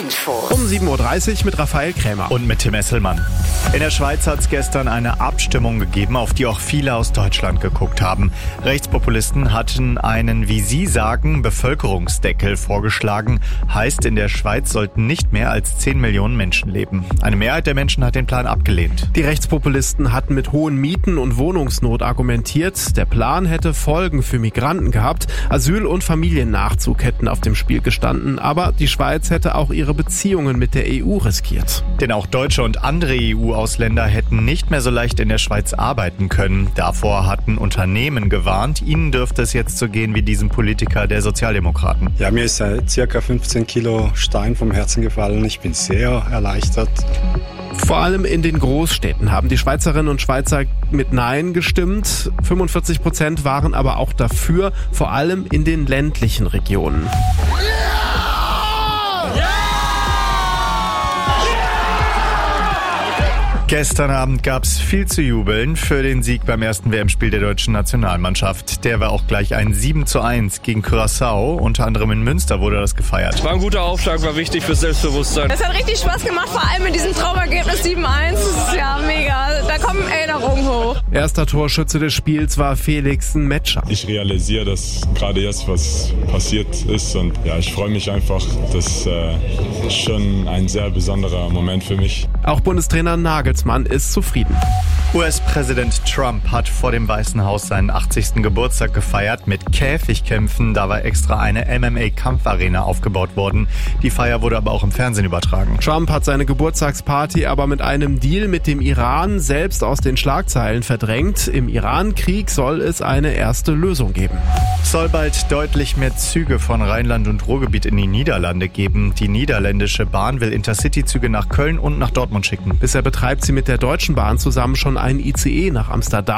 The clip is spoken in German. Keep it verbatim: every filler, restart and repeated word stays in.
Info. Um sieben Uhr dreißig mit Raphael Krämer. Und mit Tim Esselmann. In der Schweiz hat es gestern eine Abstimmung gegeben, auf die auch viele aus Deutschland geguckt haben. Rechtspopulisten hatten einen, wie sie sagen, Bevölkerungsdeckel vorgeschlagen. Heißt, in der Schweiz sollten nicht mehr als zehn Millionen Menschen leben. Eine Mehrheit der Menschen hat den Plan abgelehnt. Die Rechtspopulisten hatten mit hohen Mieten und Wohnungsnot argumentiert. Der Plan hätte Folgen für Migranten gehabt. Asyl- und Familiennachzug hätten auf dem Spiel gestanden. Aber die Schweiz hätte auch ihre Beziehungen mit der E U riskiert. Denn auch Deutsche und andere E U-Ausländer hätten nicht mehr so leicht in der Schweiz arbeiten können. Davor hatten Unternehmen gewarnt. Ihnen dürfte es jetzt so gehen wie diesem Politiker der Sozialdemokraten. Ja, mir ist äh, circa fünfzehn Kilo Stein vom Herzen gefallen. Ich bin sehr erleichtert. Vor allem in den Großstädten haben die Schweizerinnen und Schweizer mit Nein gestimmt. fünfundvierzig Prozent waren aber auch dafür, vor allem in den ländlichen Regionen. Gestern Abend gab es viel zu jubeln für den Sieg beim ersten W M-Spiel der deutschen Nationalmannschaft. Der war auch gleich ein sieben zu eins gegen Curaçao. Unter anderem in Münster wurde das gefeiert. War ein guter Aufschlag, war wichtig fürs Selbstbewusstsein. Es hat richtig Spaß gemacht, vor allem mit diesem Traumergebnis sieben eins. Das ist ja mega. Da kommen Erinnerungen hoch. Erster Torschütze des Spiels war Felix Metscher. Ich realisiere, dass gerade jetzt was passiert ist und ja, ich freue mich einfach. Das äh, ist schon ein sehr besonderer Moment für mich. Auch Bundestrainer Nagelsmann ist zufrieden. U S-Präsident Trump hat vor dem Weißen Haus seinen achtzigsten Geburtstag gefeiert mit Käfigkämpfen. Da war extra eine M M A-Kampfarena aufgebaut worden. Die Feier wurde aber auch im Fernsehen übertragen. Trump hat seine Geburtstagsparty aber mit einem Deal mit dem Iran selbst aus den Schlagzeilen verdrängt. Im Iran-Krieg soll es eine erste Lösung geben. Es soll bald deutlich mehr Züge von Rheinland und Ruhrgebiet in die Niederlande geben. Die niederländische Bahn will Intercity-Züge nach Köln und nach Dortmund schicken. Bisher betreibt sie mit der Deutschen Bahn zusammen schon einen I C E nach Amsterdam.